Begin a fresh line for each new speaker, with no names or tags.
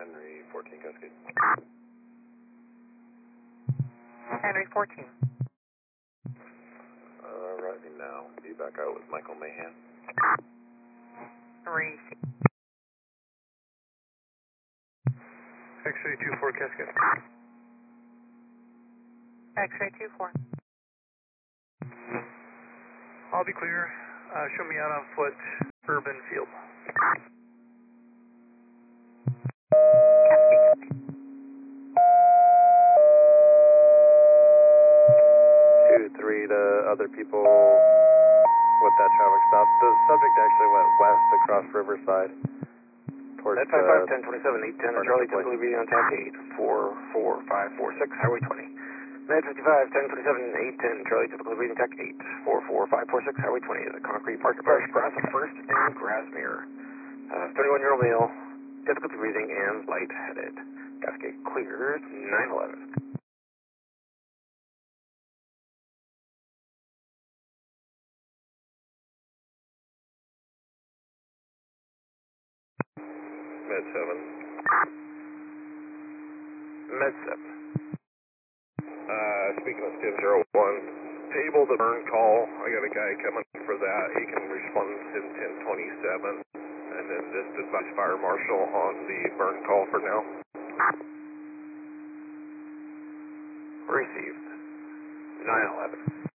Henry 14 Cascade.
Henry 14.
Rising now. Be back out with Michael Mahan.
Receive.
X-ray 24 Cascade.
X-ray 24.
I'll be clear. Show me out on foot, urban field.
Two, three to other people with that traffic stop. The subject actually went west across Riverside towards
Med 55, 10, 27, 8, 10, and Charlie typically reading on tap 8, 4, 4, 5, 4, 6, Highway 20. Med 55, 10, 27, 8, 10, Charlie typically reading tech 8, 4, 4, 5, 4, 6, Highway 20 is a concrete parked car across the first and Grasmere. 31-year-old male, difficulty breathing and lightheaded. Cascade clears, 911.
Med 7.
Med 7.
Speaking of Skin 01, table the burn call. I got a guy coming for that. He can respond in 1027. And then just advise Fire Marshal on the burn call for now.
Received. 911.